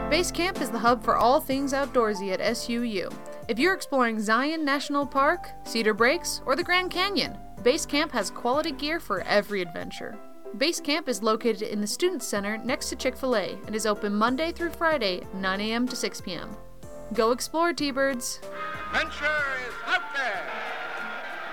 Base Camp is the hub for all things outdoorsy at SUU. If you're exploring Zion National Park, Cedar Breaks, or the Grand Canyon, Base Camp has quality gear for every adventure. Base Camp is located in the Student Center next to Chick-fil-A and is open Monday through Friday, 9 a.m. to 6 p.m. Go explore, T-Birds! Adventure